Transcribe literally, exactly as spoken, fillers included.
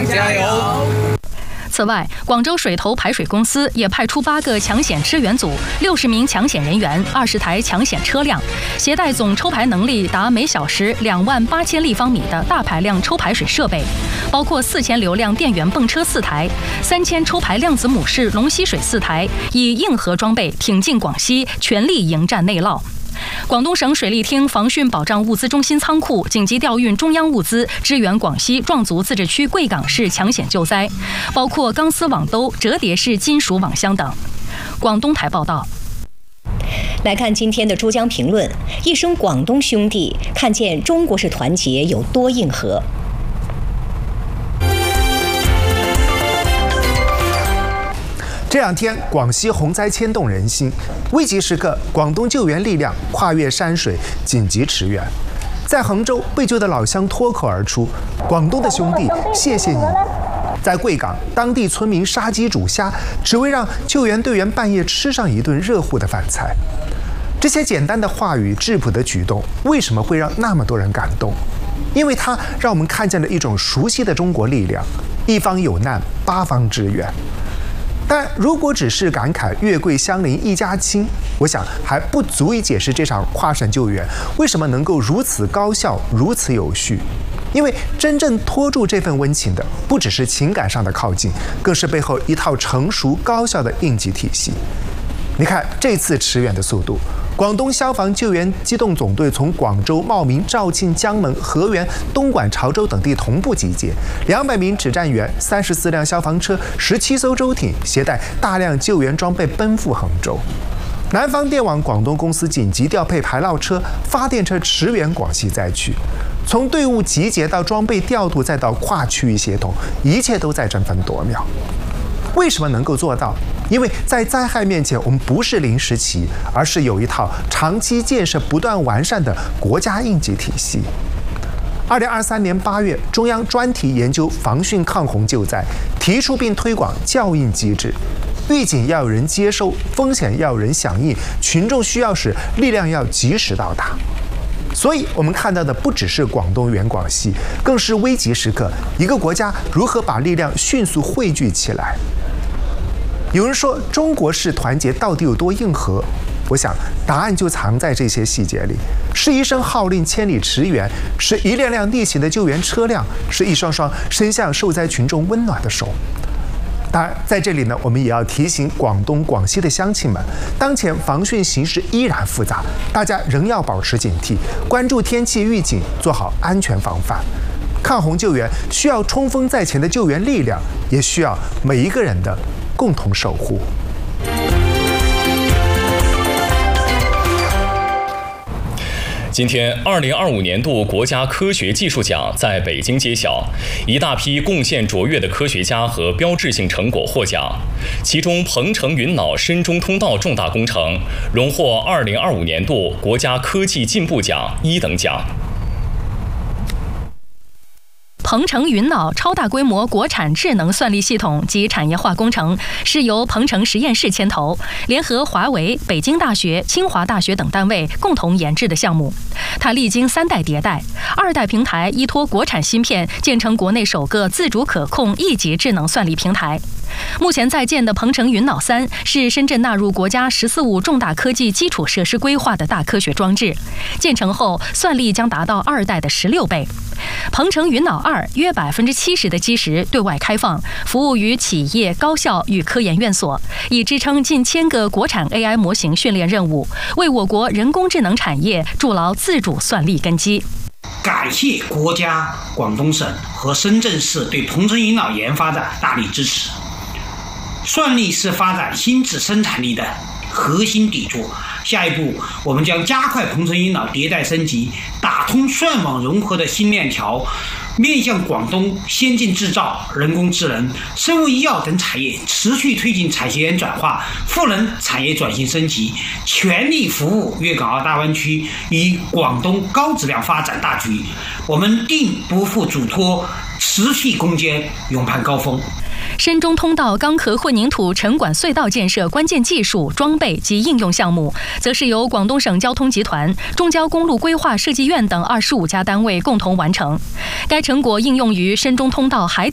长加油！ 此外，广州水头排水公司也派出八个抢险支援组、六十名抢险人员、二十台抢险车辆，携带总抽排能力达每小时两万八千立方米的大排量抽排水设备，包括四千流量电源泵车四台、三千抽排量子母式龙吸水四台，以硬核装备挺进广西，全力迎战内涝。广东省水利厅防汛保障物资中心仓库紧急调运中央物资，支援广西壮族自治区贵港市抢险救灾，包括钢丝网兜、折叠式金属网箱等。广东台报道。 来看今天的珠江评论：一声广东兄弟，看见中国式团结有多硬核。 这两天，广西洪灾牵动人心，危急时刻，广东救援力量跨越山水，紧急驰援。在杭州，被救的老乡脱口而出：“广东的兄弟，谢谢你！”在贵港，当地村民杀鸡煮虾，只为让救援队员半夜吃上一顿热乎的饭菜。这些简单的话语、质朴的举动，为什么会让那么多人感动？因为它让我们看见了一种熟悉的中国力量：一方有难，八方支援。但如果只是感慨月桂相邻一家亲，我想还不足以解释这场跨省救援为什么能够如此高效、如此有序。因为真正拖住这份温情的，不只是情感上的靠近，更是背后一套成熟高效的应急体系。你看这次驰援的速度，广东消防救援机动总队从广州、茂名、肇庆、江门、河源、东莞、潮州等地同步集结，两百名指战员、三十四辆消防车、十七艘舟艇，携带大量救援装备奔赴杭州。南方电网广东公司紧急调配排涝车、发电车驰援广西灾区，从队伍集结到装备调度，再到跨区域协同，一切都在争分夺秒。为什么能够做到？因为在灾害面前，我们不是临时起意，而是有一套长期建设、不断完善的国家应急体系。二零二三年八月，中央专题研究防汛抗洪救灾，提出并推广教应机制。预警要有人接收，风险要有人响应，群众需要时，力量要及时到达。所以，我们看到的不只是广东援广西，更是危急时刻一个国家如何把力量迅速汇聚起来。有人说中国式团结到底有多硬核？我想答案就藏在这些细节里：是一声号令千里驰援，是一辆辆逆行的救援车辆，是一双双伸向受灾群众温暖的手。当然，在这里呢，我们也要提醒广东、广西的乡亲们，当前防汛形势依然复杂，大家仍要保持警惕，关注天气预警，做好安全防范。抗洪救援需要冲锋在前的救援力量，也需要每一个人的共同守护。 今天，二零二五年度国家科学技术奖在北京揭晓，一大批贡献卓越的科学家和标志性成果获奖。其中，鹏程云脑深中通道重大工程荣获二零二五年度国家科技进步奖一等奖。 鹏程云脑超大规模国产智能算力系统及产业化工程是由鹏程实验室牵头，联合华为、北京大学、清华大学等单位共同研制的项目。它历经三代迭代，二代平台依托国产芯片，建成国内首个自主可控一级智能算力平台。目前在建的鹏程云脑三是深圳纳入国家“十四五”重大科技基础设施规划的大科学装置，建成后算力将达到二代的十六倍。鹏程云脑二约百分之七十的基石对外开放，服务于企业、高校与科研院所，以支撑近千个国产 A I 模型训练任务，为我国人工智能产业筑牢自主算力根基。 感谢国家、广东省和深圳市对鹏程云脑研发的大力支持。算力是发展新质生产力的核心底座。下一步，我们将加快鹏程云脑迭代升级，打通算网融合的新链条，面向广东先进制造、人工智能、生物医药等产业，持续推进产学研转化、赋能产业转型升级，全力服务粤港澳大湾区与广东高质量发展大局。我们定不负嘱托，持续攻坚，勇攀高峰。 深中通道钢壳混凝土沉管隧道建设关键技术、装备及应用项目，则是由广东省交通集团、中交公路规划设计院等二十五家单位共同完成。该成果应用于深中通道海